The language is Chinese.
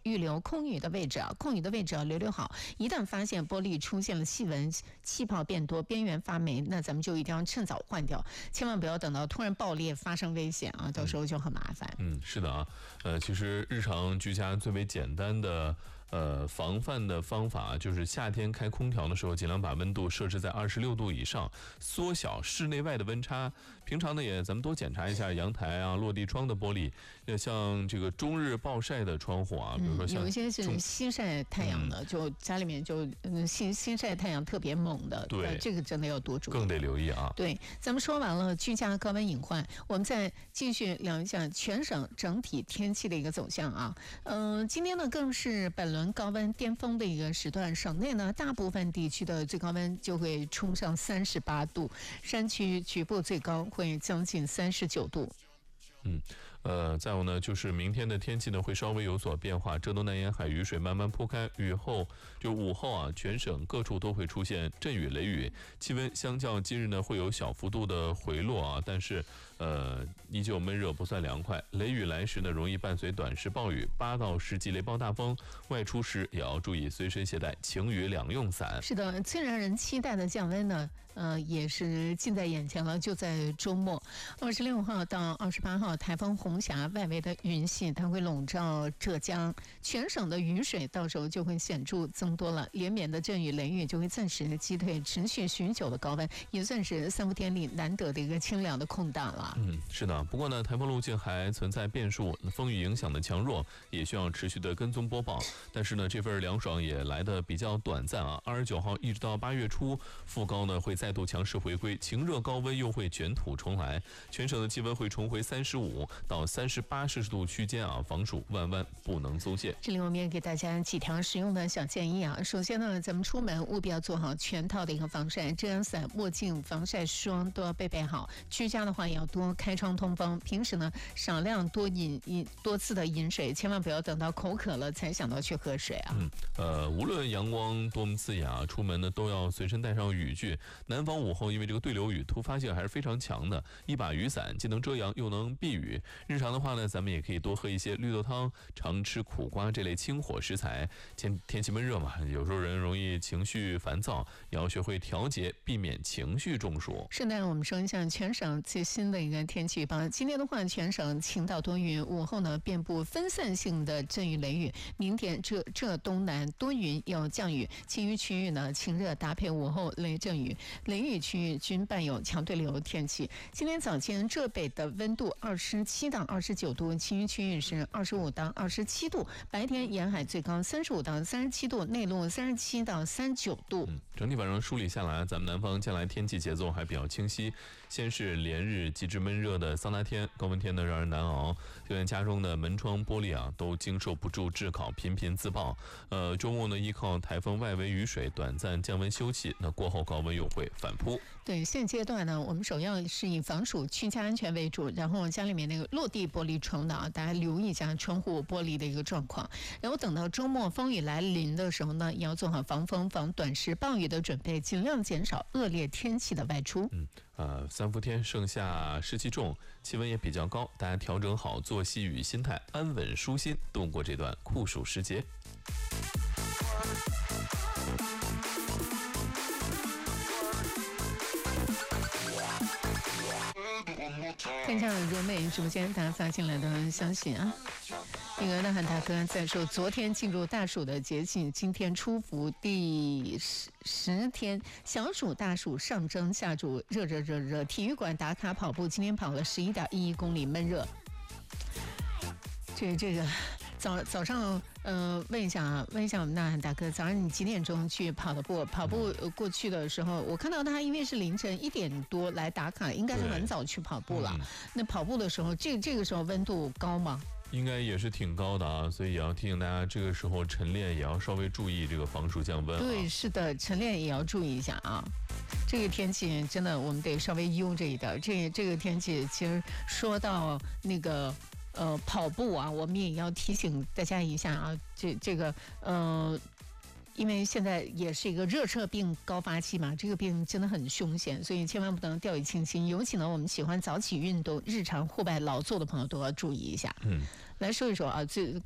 预留空余的位置要留好。一旦发现玻璃出现了细纹、气泡变多、边缘发霉，那咱们就一定要趁早换掉，千万不要等到突然爆裂发生危险啊，到时候就很麻烦。 是的啊，其实日常居家最为简单的防范的方法就是夏天开空调的时候，尽量把温度设置在26度以上，缩小室内外的温差。平常呢咱们多检查一下阳台啊、落地窗的玻璃，像这个终日暴晒的窗户啊，比如说像有一些是西晒太阳的，就家里面就西晒太阳特别猛的， 对， 这个真的要多注意， 更得留意啊。 对，咱们说完了居家高温隐患，我们再继续聊一下全省整体天气的一个走向啊。今天呢更是本轮高温巅峰的一个时段，省内呢大部分地区的最高温就会冲上38度，山区局部最高会将近39度。 再有呢，就是明天的天气呢会稍微有所变化，浙东南沿海雨水慢慢铺开，午后啊，全省各处都会出现阵雨雷雨，气温相较今日呢会有小幅度的回落啊，但是依旧闷热不算凉快，雷雨来时呢容易伴随短时暴雨，8到10级雷暴大风，外出时也要注意随身携带晴雨两用伞。 是的，最让人期待的降温呢，也是近在眼前了，就在周末26号到28号，台风红霞外围的云系它会笼罩浙江，全省的雨水到时候就会显著增多了，连绵的阵雨雷雨就会暂时击退持续许久的高温，也算是3伏天里难得的一个清凉的空档了。 是的，不过呢，台风路径还存在变数，风雨影响的强弱也需要持续的跟踪播报。但是呢，这份凉爽也来得比较短暂啊。29号一直到8月初，副高呢会再度强势回归，晴热高温又会卷土重来，全省的气温会重回35到38摄氏度区间啊，防暑万万不能松懈。 这里我们也给大家几条实用的小建议啊。首先呢，咱们出门务必要做好全套的一个防晒，遮阳伞、墨镜、防晒霜都要备好。居家的话也要多开窗通风，平时呢少量多次的饮水，千万不要等到口渴了才想到去喝水啊。 无论阳光多么刺眼啊，出门呢都要随身带上雨具。南方午后因为这个对流雨突发性还是非常强的，一把雨伞既能遮阳又能避雨。日常的话呢，咱们也可以多喝一些绿豆汤，常吃苦瓜这类清火食材。天气闷热嘛，有时候人容易情绪烦躁，也要学会调节，避免情绪中暑。 顺带我们说一下全省最新的一个天气预报。今天的话，全省晴到多云，午后呢遍布分散性的阵雨雷雨。明天浙东南多云有降雨，其余区域呢晴热搭配午后雷阵雨，雷雨区域均伴有强对流天气。今天早间浙北的温度27到29度，其余区域是25到27度。白天沿海最高35到37度，内陆37到39度。 整体晚上梳理下来，咱们南方将来天气节奏还比较清晰。先是连日极致闷热的桑拿天，高温天呢让人难熬，就连家中的门窗玻璃啊都经受不住炙烤，频频自爆。周末呢依靠台风外围雨水短暂降温休憩，那过后高温又会反扑。 对，现阶段呢，我们首要是以防暑居家安全为主，然后家里面那个落地玻璃窗的啊，大家留意一下窗户玻璃的一个状况。然后等到周末风雨来临的时候呢，也要做好防风、防短时暴雨的准备，尽量减少恶劣天气的外出。 3伏天盛夏湿气重，气温也比较高，大家调整好作息与心态，安稳舒心度过这段酷暑时节。 看一下柔美直播间大家发进来的消息啊。那个呐喊大哥在说，昨天进入大暑的节气，今天初伏第10天，小暑大暑上蒸下煮，热。体育馆打卡跑步，今天跑了11.11公里，闷热。这个早上问一下我们呐喊大哥，早上你几点钟去跑的步？跑步过去的时候，我看到他因为是凌晨1点多来打卡，应该是很早去跑步了。那跑步的时候，这个时候温度高吗？ 应该也是挺高的啊，所以也要提醒大家，这个时候晨练也要稍微注意这个防暑降温。 对，是的，晨练也要注意一下啊。这个天气真的我们得稍微悠着一点。这个天气其实说到那个跑步啊，我们也要提醒大家一下啊，这个因为现在也是一个热射病高发期嘛，这个病真的很凶险，所以千万不能掉以轻心。尤其呢，我们喜欢早起运动、日常户外劳作的朋友都要注意一下。来说一说啊，